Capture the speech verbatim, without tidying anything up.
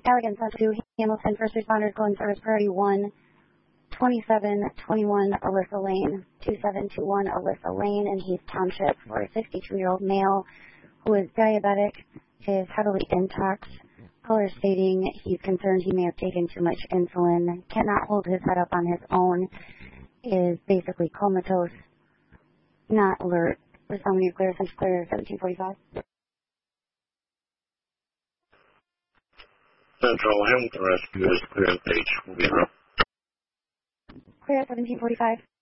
Allegan sent to Hamilton First Responders Calling Service Priority one, twenty-seven twenty-one Alyssa Lane, two seven two one Alyssa Lane in Heath Township for a fifty-two-year-old male who is diabetic, is heavily intox. Caller stating he's concerned he may have taken too much insulin, cannot hold his head up on his own, is basically comatose, not alert. Responding to clear, since clear seventeen forty-five. Central Hamilton Rescue is clear at H. We'll be right. Clear at seventeen forty-five.